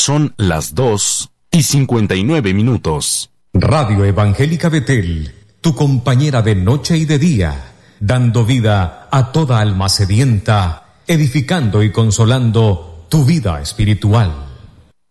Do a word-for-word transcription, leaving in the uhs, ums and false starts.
Son las dos y cincuenta y nueve minutos. Radio Evangélica Betel, tu compañera de noche y de día, dando vida a toda alma sedienta, edificando y consolando tu vida espiritual.